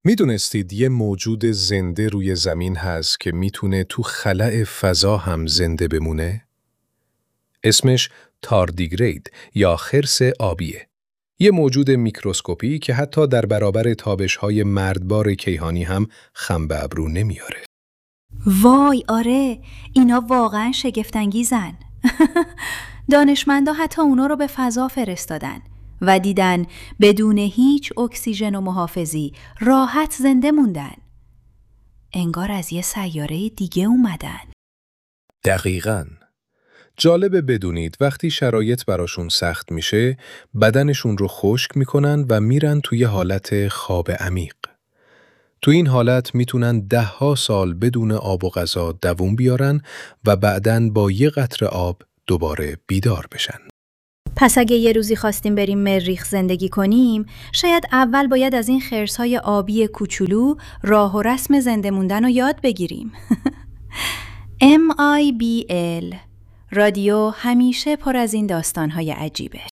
میدونستید یه موجود زنده روی زمین هست که میتونه تو خلأ فضا هم زنده بمونه؟ اسمش تاردیگرید یا خرس آبیه. یه موجود میکروسکوپی که حتی در برابر تابش‌های مردبار کیهانی هم خم به ابرو نمیاره. وای آره، اینا واقعا شگفت‌انگیزن. دانشمندا حتی اونا رو به فضا فرستادن و دیدن بدون هیچ اکسیژن و محافظی راحت زنده موندن. انگار از یه سیاره دیگه اومدن. دقیقاً. جالبه بدونید وقتی شرایط براشون سخت میشه، بدنشون رو خشک میکنن و میرن توی حالت خواب عمیق. تو این حالت میتونن 10 سال بدون آب و غذا دووم بیارن و بعدن با یه قطره آب دوباره بیدار بشن. پس اگه یه روزی خواستیم بریم مریخ زندگی کنیم، شاید اول باید از این خرس‌های آبی کوچولو راه و رسم زنده موندن رو یاد بگیریم. MIBL رادیو همیشه پر از این داستان‌های عجیبه.